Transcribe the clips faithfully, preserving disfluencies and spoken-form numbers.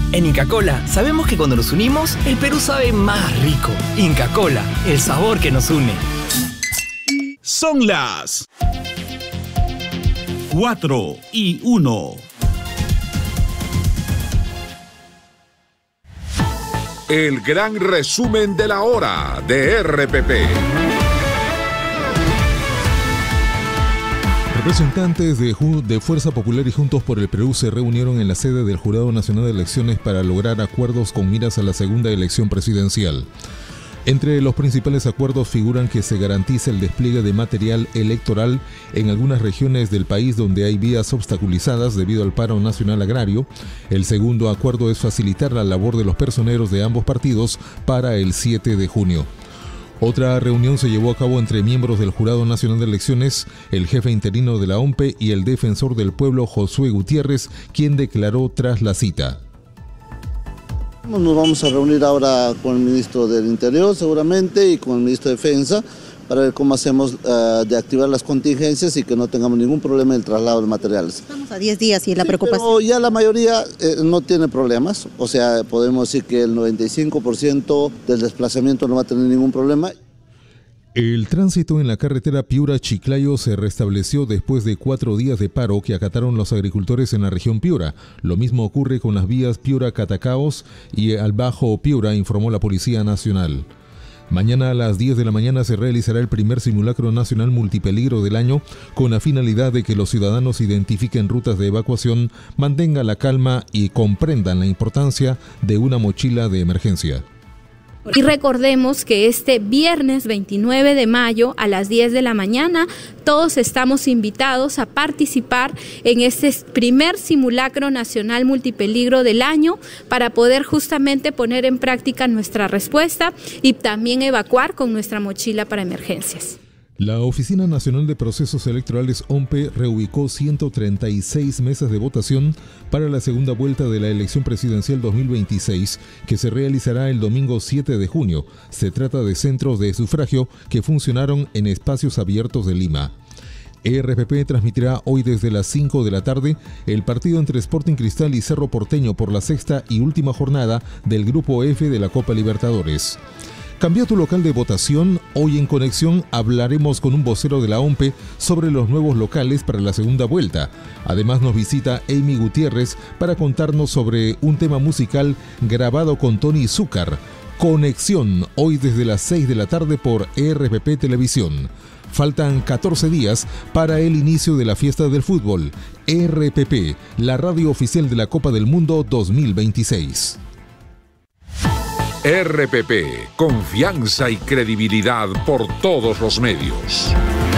En Inca Kola sabemos que cuando nos unimos, el Perú sabe más rico. Inca Kola, el sabor que nos une. Son las cuatro y uno. El gran resumen de la hora de R P P. Representantes de, de Fuerza Popular y Juntos por el Perú se reunieron en la sede del Jurado Nacional de Elecciones para lograr acuerdos con miras a la segunda elección presidencial. Entre los principales acuerdos figuran que se garantice el despliegue de material electoral en algunas regiones del país donde hay vías obstaculizadas debido al paro nacional agrario. El segundo acuerdo es facilitar la labor de los personeros de ambos partidos para el siete de junio. Otra reunión se llevó a cabo entre miembros del Jurado Nacional de Elecciones, el jefe interino de la O M P E y el defensor del pueblo Josué Gutiérrez, quien declaró tras la cita. Nos vamos a reunir ahora con el ministro del Interior seguramente y con el ministro de Defensa para ver cómo hacemos uh, de activar las contingencias y que no tengamos ningún problema en el traslado de materiales. Estamos a diez días y la sí, preocupación. Pero ya la mayoría eh, no tiene problemas, o sea, podemos decir que el noventa y cinco por ciento del desplazamiento no va a tener ningún problema. El tránsito en la carretera Piura-Chiclayo se restableció después de cuatro días de paro que acataron los agricultores en la región Piura. Lo mismo ocurre con las vías Piura-Catacaos y al Bajo Piura, informó la Policía Nacional. Mañana a las diez de la mañana se realizará el primer simulacro nacional multipeligro del año con la finalidad de que los ciudadanos identifiquen rutas de evacuación, mantengan la calma y comprendan la importancia de una mochila de emergencia. Y recordemos que este viernes veintinueve de mayo a las diez de la mañana todos estamos invitados a participar en este primer simulacro nacional multipeligro del año para poder justamente poner en práctica nuestra respuesta y también evacuar con nuestra mochila para emergencias. La Oficina Nacional de Procesos Electorales O M P E reubicó ciento treinta y seis mesas de votación para la segunda vuelta de la elección presidencial dos mil veintiséis, que se realizará el domingo siete de junio. Se trata de centros de sufragio que funcionaron en espacios abiertos de Lima. R P P transmitirá hoy desde las cinco de la tarde el partido entre Sporting Cristal y Cerro Porteño por la sexta y última jornada del Grupo F de la Copa Libertadores. Cambia tu local de votación. Hoy en Conexión hablaremos con un vocero de la O M P E sobre los nuevos locales para la segunda vuelta. Además nos visita Amy Gutiérrez para contarnos sobre un tema musical grabado con Tony Zúcar. Conexión, hoy desde las seis de la tarde por R P P Televisión. Faltan catorce días para el inicio de la fiesta del fútbol. R P P, la radio oficial de la Copa del Mundo dos mil veintiséis. R P P, confianza y credibilidad por todos los medios.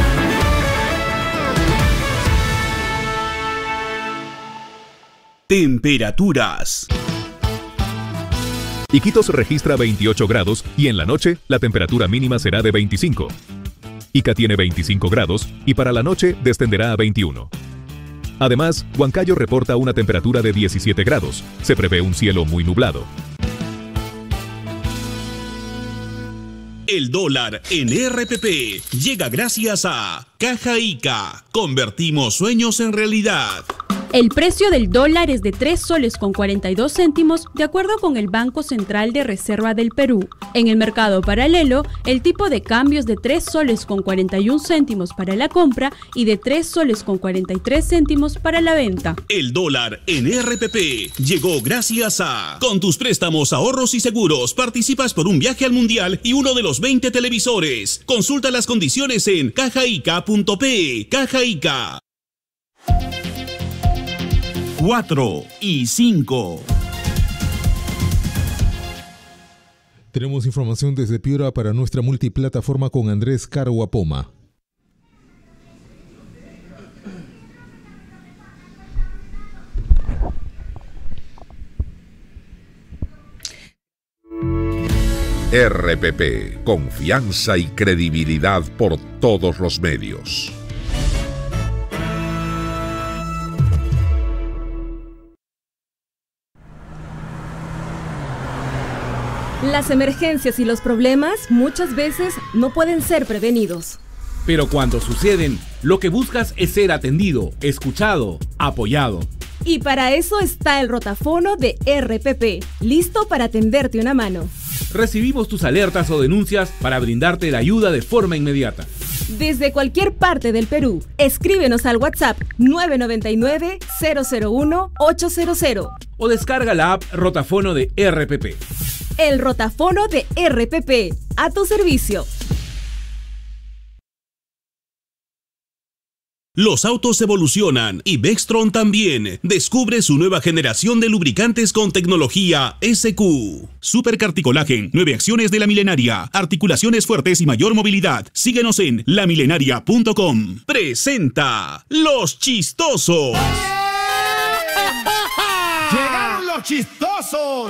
Temperaturas. Iquitos registra veintiocho grados y en la noche la temperatura mínima será de veinticinco. Ica tiene veinticinco grados y para la noche descenderá a veintiuno. Además, Huancayo reporta una temperatura de diecisiete grados. Se prevé un cielo muy nublado. El dólar en R P P llega gracias a Caja Ica. Convertimos sueños en realidad. El precio del dólar es de tres soles con cuarenta y dos céntimos de acuerdo con el Banco Central de Reserva del Perú. En el mercado paralelo, el tipo de cambio es de tres soles con cuarenta y un céntimos para la compra y de tres soles con cuarenta y tres céntimos para la venta. El dólar en R P P llegó gracias a... Con tus préstamos, ahorros y seguros participas por un viaje al mundial y uno de los veinte televisores. Consulta las condiciones en cajaica punto pe. Caja Ica. cuatro y cinco. Tenemos información desde Piura para nuestra multiplataforma con Andrés Caruapoma. R P P, confianza y credibilidad por todos los medios. Las emergencias y los problemas muchas veces no pueden ser prevenidos. Pero cuando suceden, lo que buscas es ser atendido, escuchado, apoyado. Y para eso está el rotafono de R P P, listo para tenderte una mano. Recibimos tus alertas o denuncias para brindarte la ayuda de forma inmediata. Desde cualquier parte del Perú, escríbenos al WhatsApp nueve nueve nueve, cero cero uno, ocho cero cero. O descarga la app Rotafono de R P P. El rotafono de R P P, a tu servicio. Los autos evolucionan y Vextron también. Descubre su nueva generación de lubricantes con tecnología S Q. Supercarticolagen, nueve acciones de la milenaria, articulaciones fuertes y mayor movilidad. Síguenos en la milenaria punto com. Presenta Los Chistosos. ¡Llegaron los chistosos!